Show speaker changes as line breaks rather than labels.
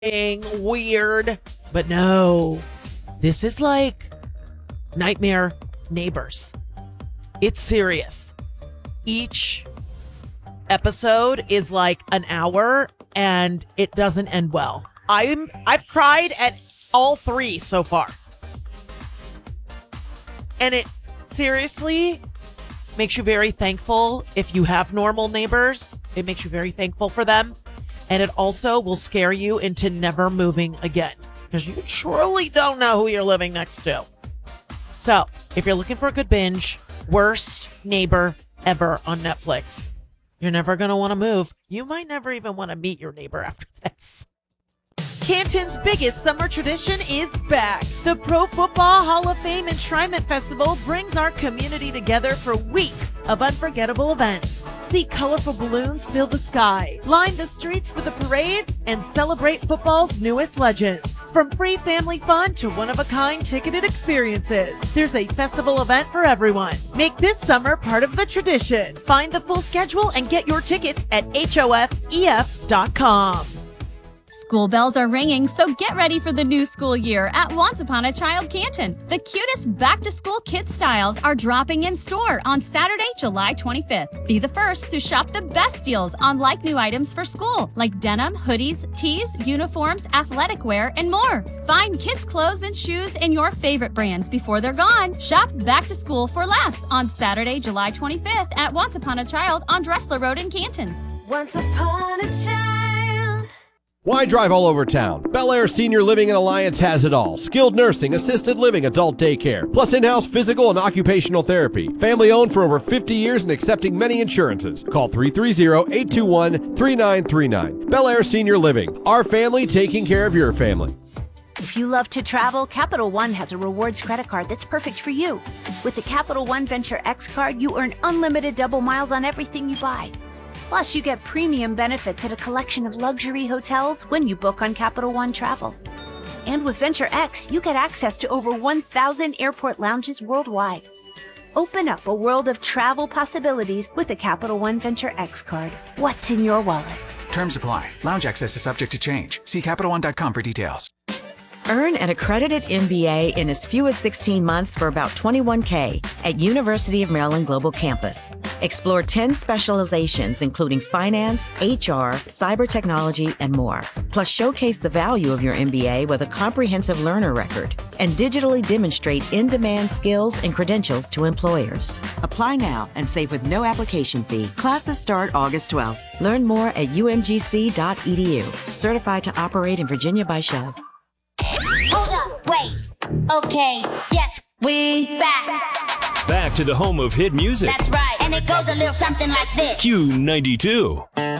weird. But no, this is like Nightmare Neighbors. It's serious. Each episode is like an hour and it doesn't end well. I've cried at all three so far. And it seriously makes you very thankful if you have normal neighbors. It makes you very thankful for them. And it also will scare you into never moving again because you truly don't know who you're living next to. So if you're looking for a good binge, Worst Neighbor Ever on Netflix. You're never going to want to move. You might never even want to meet your neighbor after this. Canton's biggest summer tradition is back. The Pro Football Hall of Fame Enshrinement Festival brings our community together for weeks of unforgettable events. See colorful balloons fill the sky, line the streets for the parades, and celebrate football's newest legends. From free family fun to one-of-a-kind ticketed experiences, there's a festival event for everyone. Make this summer part of the tradition. Find the full schedule and get your tickets at HOFEF.com.
School bells are ringing, so get ready for the new school year at Once Upon a Child Canton. The cutest back-to-school kids styles are dropping in store on Saturday, July 25th. Be the first to shop the best deals on like-new items for school, like denim, hoodies, tees, uniforms, athletic wear, and more. Find kids' clothes and shoes in your favorite brands before they're gone. Shop back to school for less on Saturday, July 25th at Once Upon a Child on Dressler Road in Canton.
Once upon a child.
Why drive all over town? Bel Air Senior Living and Alliance has it all. Skilled nursing, assisted living, adult daycare, plus in-house physical and occupational therapy. Family owned for over 50 years and accepting many insurances. Call 330-821-3939. Bel Air Senior Living. Our family taking care of your family.
If you love to travel, Capital One has a rewards credit card that's perfect for you. With the Capital One Venture X card, you earn unlimited double miles on everything you buy. Plus, you get premium benefits at a collection of luxury hotels when you book on Capital One Travel. And with Venture X, you get access to over 1,000 airport lounges worldwide. Open up a world of travel possibilities with the Capital One Venture X card. What's in your wallet?
Terms apply. Lounge access is subject to change. See CapitalOne.com for details.
Earn an accredited MBA in as few as 16 months for about $21K at University of Maryland Global Campus. Explore 10 specializations, including finance, HR, cyber technology, and more. Plus, showcase the value of your MBA with a comprehensive learner record and digitally demonstrate in-demand skills and credentials to employers. Apply now and save with no application fee. Classes start August 12th. Learn more at umgc.edu. Certified to operate in Virginia by Shove.
Hold up, wait. Okay, yes, we back.
Back to the home of hit music.
That's right, and it goes a little something like this.
Q92.